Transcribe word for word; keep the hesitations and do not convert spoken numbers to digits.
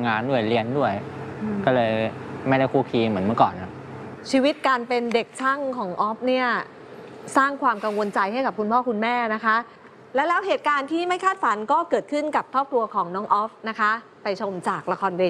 ำงานด้วยเรียนด้วยก็เลยไม่ได้คุกคีเหมือนเมื่อก่อนครับชีวิตการเป็นเด็กช่างของออฟเนี่ยสร้างความกังวลใจให้กับคุณพ่อคุณแม่นะคะและแล้วเหตุการณ์ที่ไม่คาดฝันก็เกิดขึ้นกับครอบครัวของน้องออฟนะคะไปชมจากละครเว